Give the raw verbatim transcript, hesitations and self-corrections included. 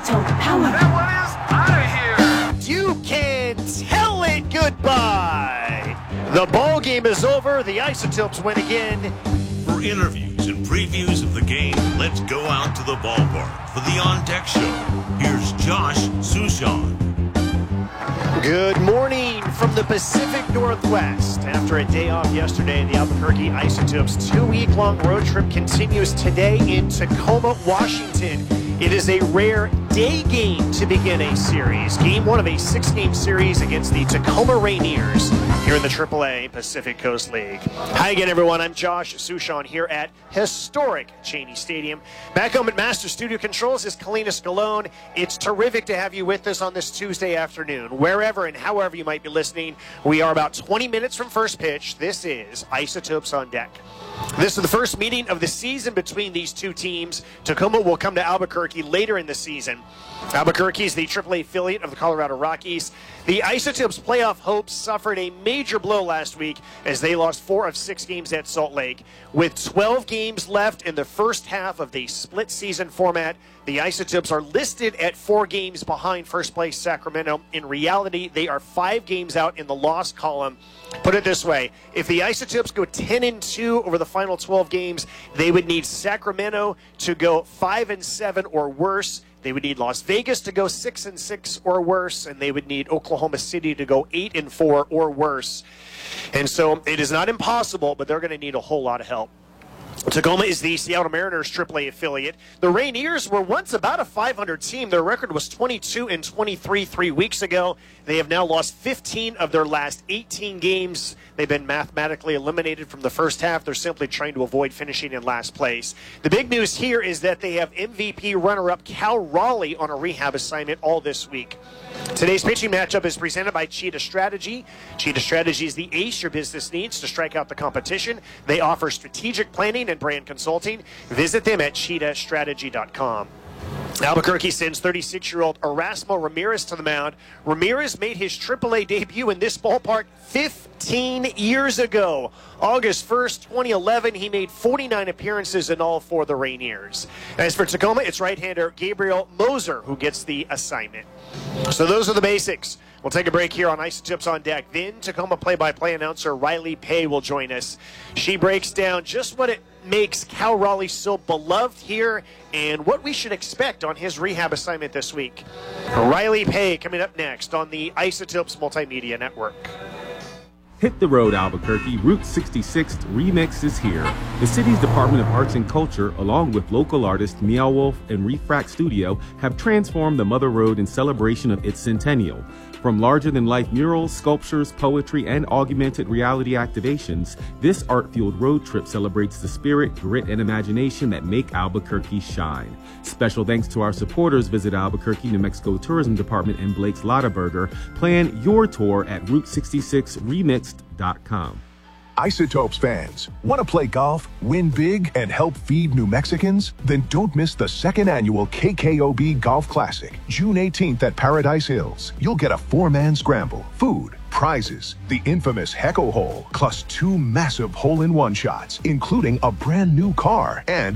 Isotope power. That one is out of here. You can tell it goodbye. The ball game is over. The Isotopes win again. For interviews and previews of the game, let's go out to the ballpark for the On Deck Show. Here's Josh Suchon. Good morning from the Pacific Northwest. After a day off yesterday, the Albuquerque Isotopes' two-week-long road trip continues today in Tacoma, Washington. It is a rare day game to begin a series. Game one of a six-game series against the Tacoma Rainiers here in the triple A Pacific Coast League. Hi again, everyone. I'm Josh Suchon here at historic Cheney Stadium. Back home at Master Studio Controls is Kalina Scalone. It's terrific to have you with us on this Tuesday afternoon. Wherever and however you might be listening, we are about twenty minutes from first pitch. This is Isotopes on Deck. This is the first meeting of the season between these two teams. Tacoma will come to Albuquerque later in the season. Albuquerque is the triple A affiliate of the Colorado Rockies. The Isotopes' playoff hopes suffered a major blow last week as they lost four of six games at Salt Lake. With twelve games left in the first half of the split season format, the Isotopes are listed at four games behind first place Sacramento. In reality, they are five games out in the loss column. Put it this way, if the Isotopes go ten and two over the final twelve games, they would need Sacramento to go five and seven or worse. They would need Las Vegas to go six and six or worse, and they would need Oklahoma City to go eight and four or worse. And so it is not impossible, but they're going to need a whole lot of help. Tacoma is the Seattle Mariners triple A affiliate. The Rainiers were once about a five hundred team. Their record was twenty-two and twenty-three three weeks ago. They have now lost fifteen of their last eighteen games. They've been mathematically eliminated from the first half. They're simply trying to avoid finishing in last place. The big news here is that they have M V P runner-up Cal Raleigh on a rehab assignment all this week. Today's pitching matchup is presented by Cheetah Strategy. Cheetah Strategy is the ace your business needs to strike out the competition. They offer strategic planning and brand consulting. Visit them at cheetah strategy dot com. Albuquerque sends thirty-six-year-old Erasmo Ramirez to the mound. Ramirez made his triple A debut in this ballpark fifteen years ago. August first, twenty eleven, he made forty-nine appearances in all for the Rainiers. As for Tacoma, it's right-hander Gabriel Moser who gets the assignment. So those are the basics. We'll take a break here on Isotopes on Deck. Then Tacoma play-by-play announcer Riley Pay will join us. She breaks down just what it makes Cal Raleigh so beloved here and what we should expect on his rehab assignment this week. Riley Pay coming up next on the Isotopes Multimedia Network. Hit the road, Albuquerque. Route sixty-six Remix is here. The city's Department of Arts and Culture, along with local artists Meow Wolf and Refract Studio, have transformed the Mother Road in celebration of its centennial. From larger-than-life murals, sculptures, poetry, and augmented reality activations, this art-fueled road trip celebrates the spirit, grit, and imagination that make Albuquerque shine. Special thanks to our supporters. Visit Albuquerque, New Mexico Tourism Department and Blake's Lotaburger. Plan your tour at route sixty-six remixed dot com. Isotopes fans, want to play golf, win big, and help feed New Mexicans? Then don't miss the second annual K K O B Golf Classic, June eighteenth at Paradise Hills. You'll get a four-man scramble, food, prizes, the infamous Hecko Hole, plus two massive hole-in-one shots, including a brand new car and